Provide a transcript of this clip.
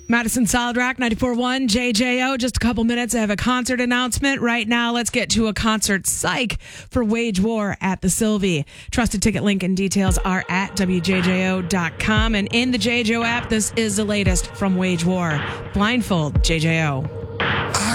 Madison Solid Rock 94.1 JJO. Just a couple minutes. I have a concert announcement right now. Let's get to a concert psych for Wage War at the Sylvie. Trusted ticket link and details are at WJJO.com. And in the JJO app, this is the latest from Wage War. Blindfold JJO.